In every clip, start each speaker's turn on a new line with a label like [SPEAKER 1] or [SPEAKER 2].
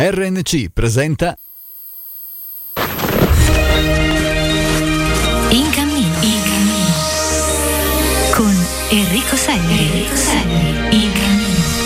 [SPEAKER 1] RNC presenta
[SPEAKER 2] In cammino con Enrico Selli. In cammino.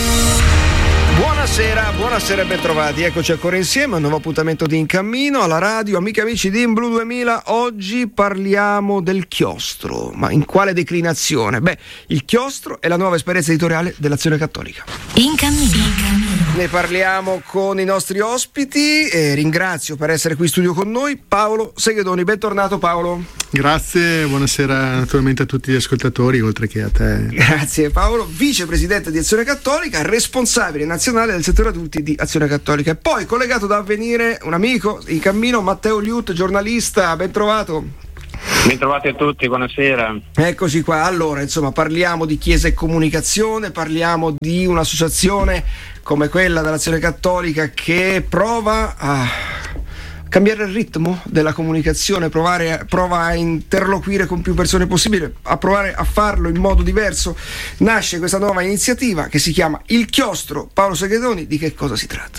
[SPEAKER 3] Buonasera e bentrovati, eccoci ancora insieme a un nuovo appuntamento di In Cammino alla radio. Amiche e amici di In Blu 2000, oggi parliamo del chiostro, ma in quale declinazione? Beh, il chiostro è la nuova esperienza editoriale dell'Azione Cattolica.
[SPEAKER 2] In cammino.
[SPEAKER 3] Ne parliamo con i nostri ospiti e ringrazio per essere qui in studio con noi Paolo Seghedoni. Bentornato Paolo.
[SPEAKER 4] Grazie, buonasera naturalmente a tutti gli ascoltatori, oltre che a te.
[SPEAKER 3] Grazie Paolo, vicepresidente di Azione Cattolica, responsabile nazionale del settore adulti di Azione Cattolica. E poi collegato da Avvenire un amico in cammino, Matteo Liut, giornalista, ben trovato.
[SPEAKER 5] Bentrovati a tutti, buonasera.
[SPEAKER 3] Eccoci qua. Allora, insomma, parliamo di Chiesa e Comunicazione, parliamo di un'associazione come quella dell'Azione Cattolica che prova a cambiare il ritmo della comunicazione, prova a interloquire con più persone possibile, a provare a farlo in modo diverso. Nasce questa nuova iniziativa che si chiama Il Chiostro. Paolo Seghedoni, di che cosa si tratta?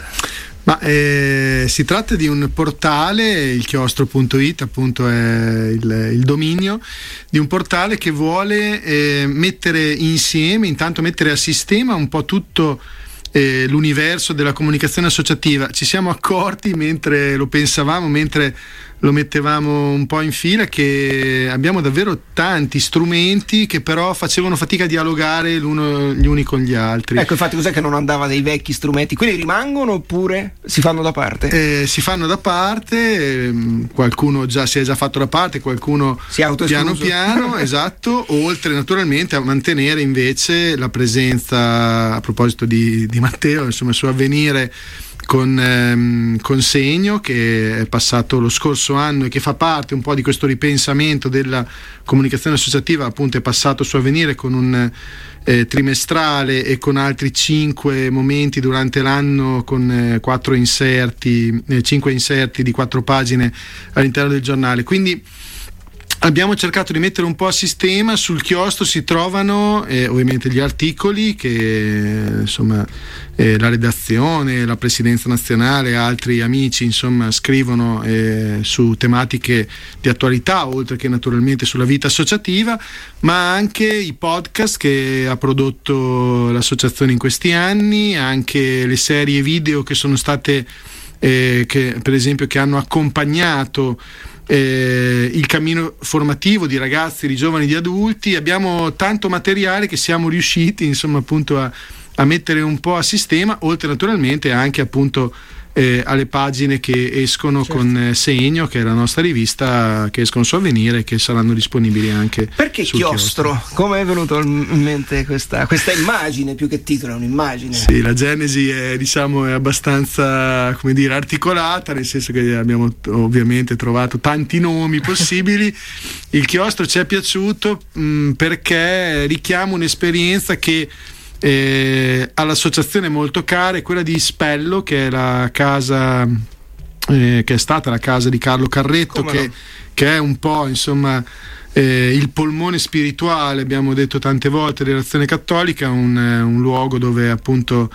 [SPEAKER 4] Si tratta di un portale, il chiostro.it appunto è il dominio, di un portale che vuole mettere insieme, intanto mettere a sistema un po' tutto l'universo della comunicazione associativa. Ci siamo accorti mentre lo pensavamo, mentre lo mettevamo un po' in fila, che abbiamo davvero tanti strumenti che però facevano fatica a dialogare gli uni con gli altri.
[SPEAKER 3] Ecco, infatti cos'è che non andava dei vecchi strumenti? Quelli rimangono oppure si fanno da parte?
[SPEAKER 4] Si fanno da parte, qualcuno si è già fatto da parte, qualcuno
[SPEAKER 3] si è
[SPEAKER 4] piano piano, esatto, oltre naturalmente a mantenere invece la presenza, a proposito di Matteo, insomma, su Avvenire con Segno, che è passato lo scorso anno e che fa parte un po' di questo ripensamento della comunicazione associativa, appunto è passato su Avvenire con un trimestrale e con altri 5 momenti durante l'anno, con 5 inserti di 4 pagine all'interno del giornale. Quindi abbiamo cercato di mettere un po' a sistema. Sul chiostro si trovano ovviamente gli articoli che insomma la redazione, la presidenza nazionale, altri amici insomma scrivono su tematiche di attualità, oltre che naturalmente sulla vita associativa, ma anche i podcast che ha prodotto l'associazione in questi anni, anche le serie video che sono state che per esempio che hanno accompagnato il cammino formativo di ragazzi, di giovani, di adulti. Abbiamo tanto materiale che siamo riusciti insomma appunto a mettere un po' a sistema, oltre naturalmente anche appunto alle pagine che escono, certo, con Segno, che è la nostra rivista, che escono su Avvenire e che saranno disponibili anche.
[SPEAKER 3] Perché
[SPEAKER 4] sul
[SPEAKER 3] chiostro? Come è venuto in mente questa immagine, più che titolo, è un'immagine?
[SPEAKER 4] Sì, la genesi è abbastanza, come dire, articolata, nel senso che abbiamo ovviamente trovato tanti nomi possibili. Il chiostro ci è piaciuto perché richiama un'esperienza che all'associazione molto cara, è quella di Spello, che è la casa che è stata la casa di Carlo Carretto, che è un po' insomma il polmone spirituale, abbiamo detto tante volte, dell'Azione Cattolica, un luogo dove appunto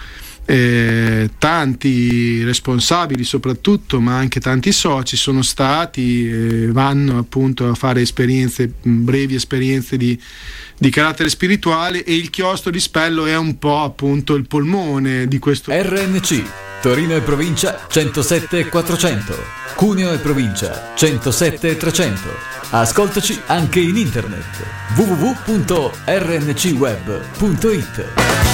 [SPEAKER 4] tanti responsabili soprattutto, ma anche tanti soci sono stati, vanno appunto a fare brevi esperienze di carattere spirituale, e il chiostro di Spello è un po' appunto il polmone di questo.
[SPEAKER 1] RNC Torino e provincia 107 400, Cuneo e provincia 107 300. Ascoltaci anche in internet www.rncweb.it.